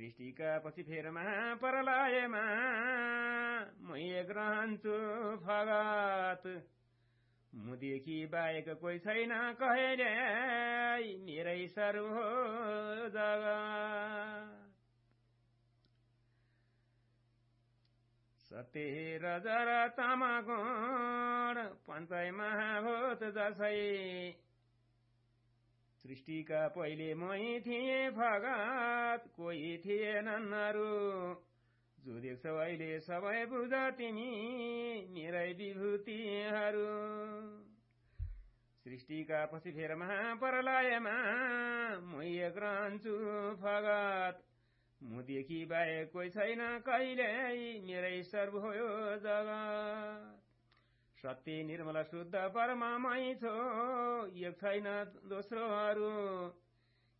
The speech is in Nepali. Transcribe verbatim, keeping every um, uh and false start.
सृष्टिका पछि फेर महाप्रलयमा म एक रहन्छु फगत मुदेखि बाहेक कोही छैन कहिले मेरै सर्व हो जगत सत्य रजर तमगुण पञ्चै महाभूत जसै सृष्टिका पहिले मै थिए भगत कोही थिएनन् अरू जो देख्छौ अहिले सबै बुझ तिमी मेरै विभूतिहरू सृष्टिका पछि फेर महाप्रलयमा म एक रहन्छु भगत मुदेखि बाहेक कोही छैन कहिले मेरै सर्व हो यो जगत सत्य निर्मल शुद्ध परमामै छो एक छैन दोस्रो अरू